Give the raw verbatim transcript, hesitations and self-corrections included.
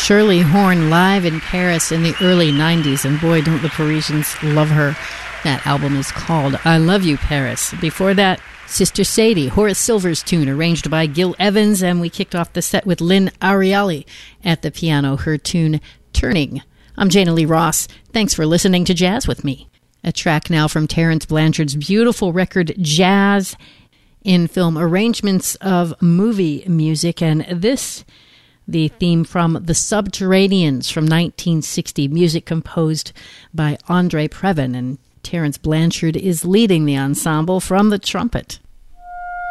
Shirley Horn live in Paris in the early nineties, and boy, don't the Parisians love her. That album is called I Love You, Paris. Before that, Sister Sadie, Horace Silver's tune, arranged by Gil Evans, and we kicked off the set with Lynn Ariali at the piano, her tune Turning. I'm Jana Lee Ross. Thanks for listening to Jazz with me. A track now from Terence Blanchard's beautiful record Jazz in Film, arrangements of movie music, and this, the theme from The Subterraneans from nineteen sixty, music composed by Andre Previn, and Terence Blanchard is leading the ensemble from the trumpet.